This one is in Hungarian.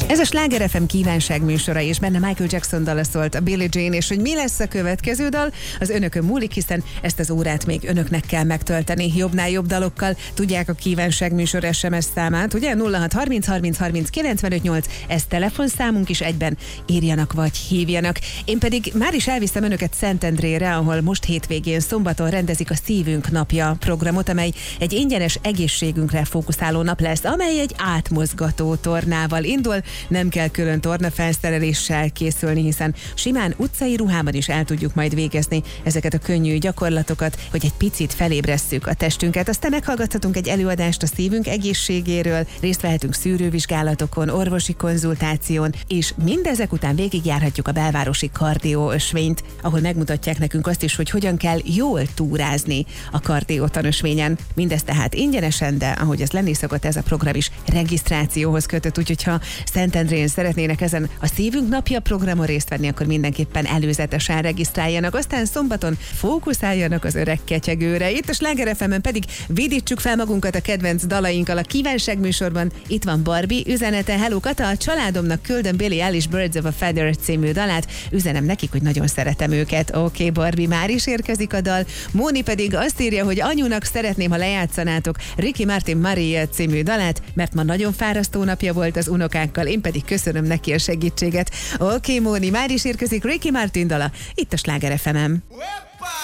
Ez a Sláger FM kívánság műsora, és benne Michael Jackson dala szólt, a Billie Jean, és hogy mi lesz a következő dal, az önökön múlik, hiszen ezt az órát még önöknek kell megtölteni jobbnál jobb dalokkal. Tudják a kívánság műsor SMS számát, ugye? 06 30 30 30 95 8, ez telefonszámunk is, egyben írjanak vagy hívjanak. Én pedig már is elviszem önöket Szentendrére, ahol most hétvégén szombaton rendezik a Szívünk napja programot, amely egy ingyenes egészségünkre fókuszáló nap lesz, amely egy átmozgató tornával indul. Nem kell külön tornafelszereléssel készülni, hiszen simán utcai ruhában is el tudjuk majd végezni ezeket a könnyű gyakorlatokat, hogy egy picit felébresszük a testünket. Aztán meghallgathatunk egy előadást a szívünk egészségéről, részt vehetünk szűrővizsgálatokon, orvosi konzultáción, és mindezek után végigjárhatjuk a belvárosi kardió ösvényt, ahol megmutatják nekünk azt is, hogy hogyan kell jól túrázni a kardiótan ösvényen. Mindez tehát ingyenesen, de ahogy ez lenni szokott, ez a program is regisztrációhoz kötött, úgyhogy ha Szentendrén szeretnének ezen a Szívünk napja programon részt venni, akkor mindenképpen előzetesen regisztráljanak, aztán szombaton fókuszáljanak az öreg ketyegőre. Itt a Sláger FM-en pedig vidítsuk fel magunkat a kedvenc dalainkkal a kívánság műsorban. Itt van Barbie üzenete. Hello Kata, a családomnak küldöm Billie Eilish Birds of a Feather című dalát. Üzenem nekik, hogy nagyon szeretem őket. Oké, Barbie, már is érkezik a dal. Móni pedig azt írja, hogy anyunak szeretném, ha lejátszanátok Ricky Martin Maria című dalát, mert ma nagyon fárasztó napja volt az unokákkal, én pedig köszönöm neki a segítséget. Oké, Móni, már is érkezik Ricky Martin dala, itt a Sláger FM-en.